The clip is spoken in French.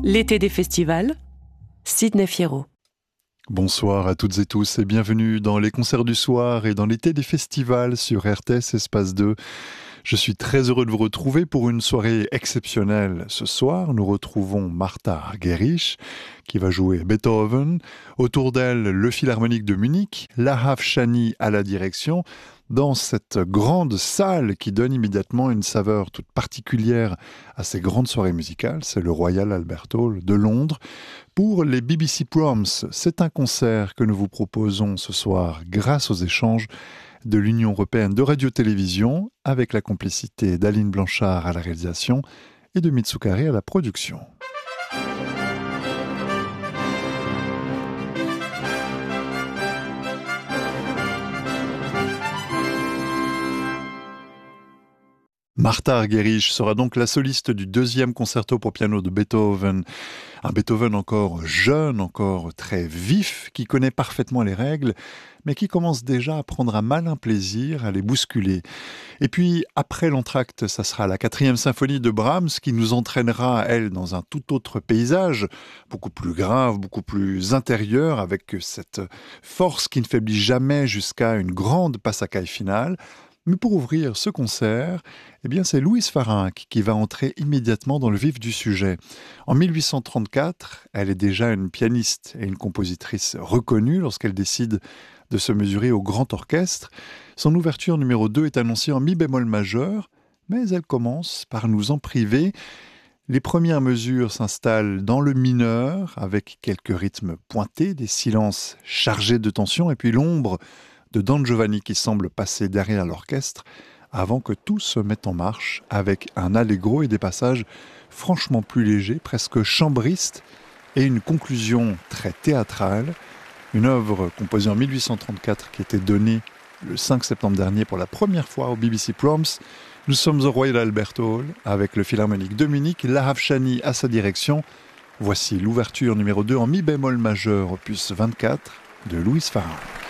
L'été des festivals, Sidney Fierro. Bonsoir à toutes et tous et bienvenue dans les concerts du soir et dans l'été des festivals sur RTS Espace 2. Je suis très heureux de vous retrouver pour une soirée exceptionnelle. Ce soir, nous retrouvons Martha Argerich qui va jouer Beethoven. Autour d'elle, le Philharmonique de Munich, Lahav Shani à la direction, dans cette grande salle qui donne immédiatement une saveur toute particulière à ces grandes soirées musicales. C'est le Royal Albert Hall de Londres. Pour les BBC Proms, c'est un concert que nous vous proposons ce soir grâce aux échanges de l'Union européenne de radio-télévision avec la complicité d'Aline Blanchard à la réalisation et de Mitsukare à la production. Martha Argerich sera donc la soliste du deuxième concerto pour piano de Beethoven. Un Beethoven encore jeune, encore très vif, qui connaît parfaitement les règles, mais qui commence déjà à prendre un malin plaisir à les bousculer. Et puis, après l'entracte, ça sera la 4e symphonie de Brahms qui nous entraînera, elle, dans un tout autre paysage, beaucoup plus grave, beaucoup plus intérieur, avec cette force qui ne faiblit jamais jusqu'à une grande passacaille finale. Mais pour ouvrir ce concert, eh bien c'est Louise Farinck qui va entrer immédiatement dans le vif du sujet. En 1834, elle est déjà une pianiste et une compositrice reconnue lorsqu'elle décide de se mesurer au grand orchestre. Son ouverture numéro 2 est annoncée en mi bémol majeur, mais elle commence par nous en priver. Les premières mesures s'installent dans le mineur, avec quelques rythmes pointés, des silences chargés de tension, et puis l'ombre de Don Giovanni qui semble passer derrière l'orchestre avant que tout se mette en marche avec un allegro et des passages franchement plus légers, presque chambristes, et une conclusion très théâtrale. Une œuvre composée en 1834 qui était donnée le 5 septembre dernier pour la première fois au BBC Proms. Nous sommes au Royal Albert Hall avec le Philharmonique de Munich, Lahav Shani à sa direction. Voici l'ouverture numéro 2 en mi bémol majeur, opus 24 de Louise Farinck.